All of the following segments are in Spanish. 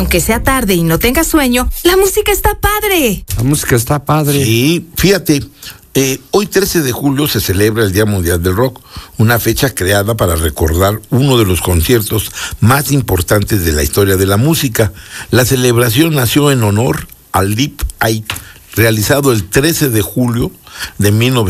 aunque sea tarde y no tengas sueño, la música está padre. La música está padre. Sí, fíjate, hoy 13 de julio se celebra el Día Mundial del Rock, una fecha creada para recordar uno de los conciertos más importantes de la historia de la música. La celebración nació en honor al Live Aid, realizado el 13 de julio de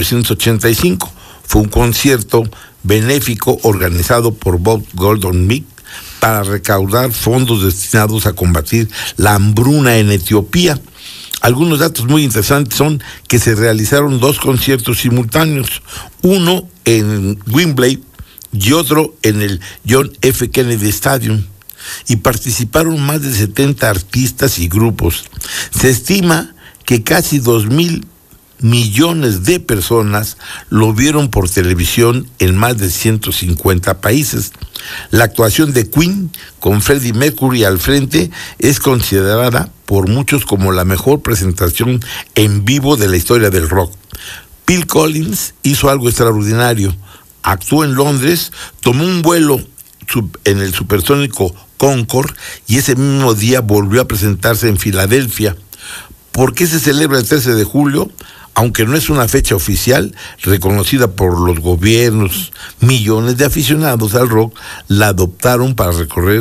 1985. Fue un concierto benéfico organizado por Bob Goldman para recaudar fondos destinados a combatir la hambruna en Etiopía. Algunos datos muy interesantes son que se realizaron 2 conciertos simultáneos, uno en Wembley y otro en el John F. Kennedy Stadium, y participaron más de 70 artistas y grupos. Se estima que casi 2,000 millones de personas lo vieron por televisión en más de 150 países. La actuación de Queen, con Freddie Mercury al frente, es considerada por muchos como la mejor presentación en vivo de la historia del rock. Phil Collins hizo algo extraordinario. Actuó en Londres, tomó un vuelo en el supersónico Concorde y ese mismo día volvió a presentarse en Filadelfia. ¿Por qué se celebra el 13 de julio? Aunque no es una fecha oficial reconocida por los gobiernos, millones de aficionados al rock la adoptaron para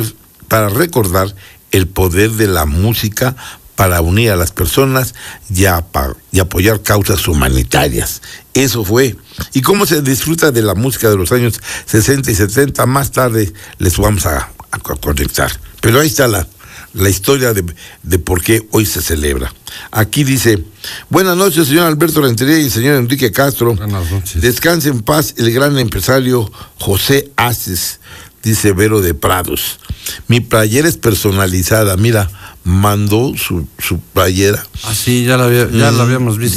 recordar el poder de la música para unir a las personas y apoyar causas humanitarias. Eso fue. ¿Y cómo se disfruta de la música de los años 60 y 70? Más tarde les vamos a conectar. Pero ahí está la historia de por qué hoy se celebra. Aquí dice: buenas noches, señor Alberto Rentería y señor Enrique Castro. Buenas noches. Descanse en paz el gran empresario José Aces, dice Vero de Prados. Mi playera es personalizada, mira, mandó su playera. Ah, sí, ya la habíamos visto.